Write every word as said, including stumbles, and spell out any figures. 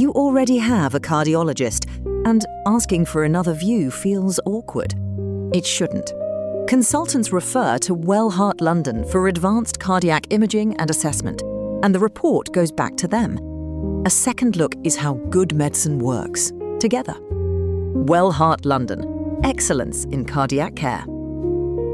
you already have a cardiologist and asking for another view feels awkward? It shouldn't. Consultants refer to Well Heart London for advanced cardiac imaging and assessment, and the report goes back to them. A second look is how good medicine works, together. Well Heart London. Excellence in cardiac care.